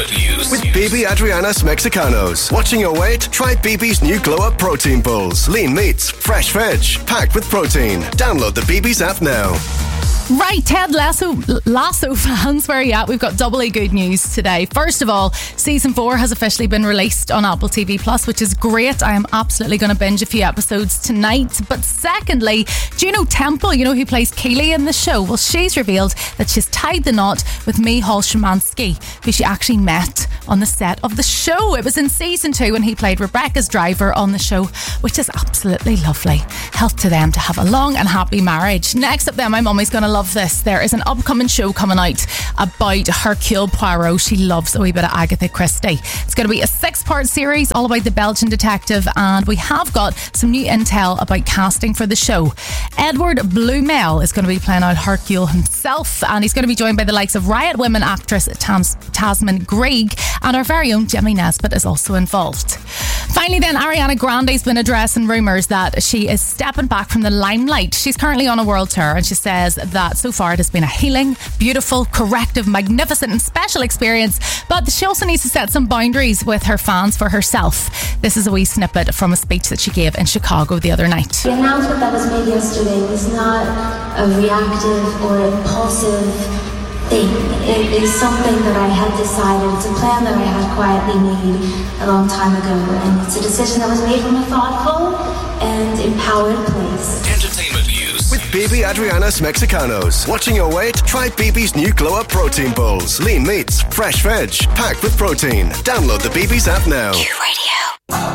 Entertainment news with BB Adriana's Mexicanos. Watching your weight? Try BB's new Glow Up Protein Bowls. Lean meats, fresh veg, packed with protein. Download the BB's app now. Right, Ted Lasso fans, where are you at? We've got doubly good news today. First of all, season 4 has officially been released on Apple TV Plus, which is great. I am absolutely going to binge a few episodes tonight. But secondly, Juno Temple, you know who plays Keely in the show? Well, she's revealed that she's tied the knot with Michal Szymanski, who she actually met on the set of the show. It was in season 2 when he played Rebecca's driver on the show, which is absolutely lovely. Health to them to have a long and happy marriage. Next up then, my mummy's going to love this. There is an upcoming show coming out about Hercule Poirot. She loves a wee bit of Agatha Christie. It's going to be a 6-part series all about the Belgian detective, and we have got some new intel about casting for the show. Edward Blumel is going to be playing out Hercule himself, and he's going to be joined by the likes of Riot Women actress Tamsin Greig, and our very own Jimmy Nesbitt is also involved. Finally then, Ariana Grande's been addressing rumours that she is stepping back from the limelight. She's currently on a world tour, and she says that so far it has been a healing, beautiful, corrective, magnificent and special experience, but she also needs to set some boundaries with her fans for herself. This is a wee snippet from a speech that she gave in Chicago the other night. The announcement that was made yesterday was not a reactive or impulsive thing. It is something that I had decided. It's a plan that I had quietly made a long time ago, and it's a decision that was made from a thoughtful and empowered place. Entertainment news with BB Adriana's Mexicanos. Watching your weight? Try BB's new Glow Up Protein Bowls. Lean meats, fresh veg, packed with protein. Download the BB's app now. Q Radio.